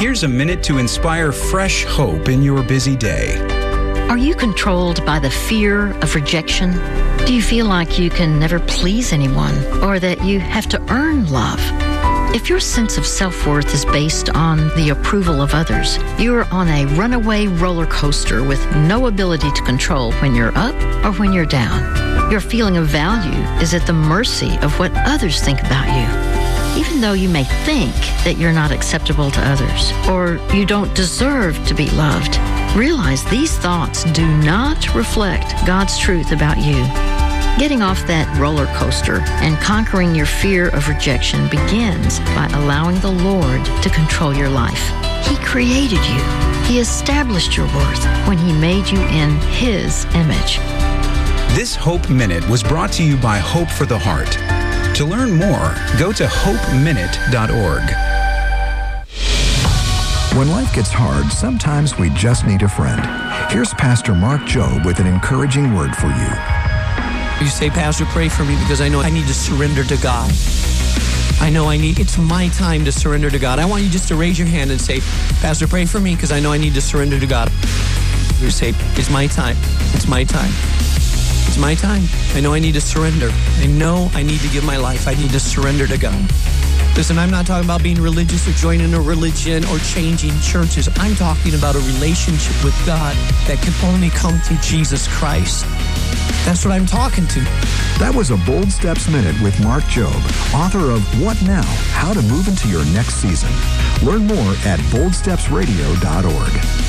Here's a minute to inspire fresh hope in your busy day. Are you controlled by the fear of rejection? Do you feel like you can never please anyone or that you have to earn love? If your sense of self-worth is based on the approval of others, you're on a runaway roller coaster with no ability to control when you're up or when you're down. Your feeling of value is at the mercy of what others think about you. Even though you may think that you're not acceptable to others or you don't deserve to be loved, realize these thoughts do not reflect God's truth about you. Getting off that roller coaster and conquering your fear of rejection begins by allowing the Lord to control your life. He created you. He established your worth when He made you in His image. This Hope Minute was brought to you by Hope for the Heart. To learn more, go to hopeminute.org. When life gets hard, sometimes we just need a friend. Here's Pastor Mark Jobe with an encouraging word for you. You say, Pastor, pray for me because I know I need to surrender to God. It's my time to surrender to God. I want you just to raise your hand and say, Pastor, pray for me because I know I need to surrender to God. You say, it's my time. It's my time. It's my time. I know I need to surrender. I know I need to give my life. I need to surrender to God. Listen, I'm not talking about being religious or joining a religion or changing churches. I'm talking about a relationship with God that can only come through Jesus Christ. That's what I'm talking to. That was a Bold Steps Minute with Mark Jobe, author of What Now? How to Move into Your Next Season. Learn more at boldstepsradio.org.